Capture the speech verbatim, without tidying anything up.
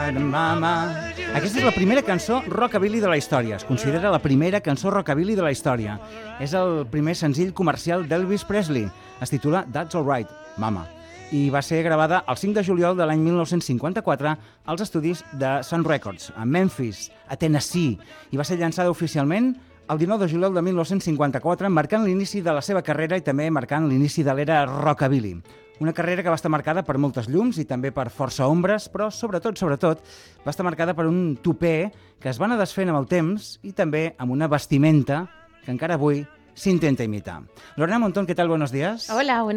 right, mama. Aquesta és la primera cançó rockabilly de la història. Es considera la primera cançó rockabilly de la història. És el primer senzill comercial d'Elvis Presley. Es titula That's All Right, Mama. I va ser gravada el cinc de juliol de l'any mil nou-cents cinquanta-quatre als estudis de Sun Records, a Memphis, a Tennessee, i va ser llançada oficialment el dinou de juliol de mil nou-cents cinquanta-quatre, marcant l'inici de la seva carrera i també marcant l'inici de l'era rockabilly. Una carrera que va estar marcada per moltes llums i també per força ombres, però sobretot, sobretot, va estar marcada per un tupé que es va anar desfent amb el temps i també amb una vestimenta que encara avui s'intenta imitar. Lorena Montón, ¿qué tal? Buenos días. Hola, buenos